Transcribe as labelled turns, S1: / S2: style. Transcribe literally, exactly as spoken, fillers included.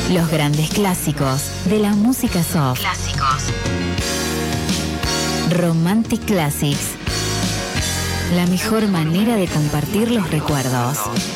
S1: Los grandes clásicos de la música soft.
S2: Clásicos.
S1: Romantic Classics. La mejor manera de compartir los recuerdos.